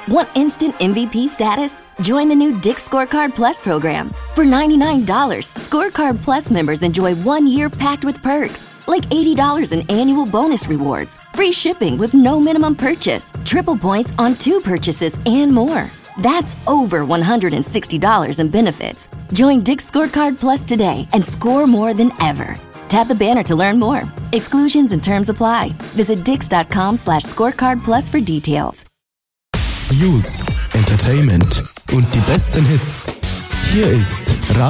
Want instant MVP status? Join the new Dick's Scorecard Plus program. For $99, Scorecard Plus members enjoy 1 year packed with perks, like $80 in annual bonus rewards, free shipping with no minimum purchase, triple points on 2 purchases, and more. That's over $160 in benefits. Join Dick's Scorecard Plus today and score more than ever. Tap the banner to learn more. Exclusions and terms apply. Visit dix.com/scorecardplus for details. News, Entertainment und die besten Hits. Hier ist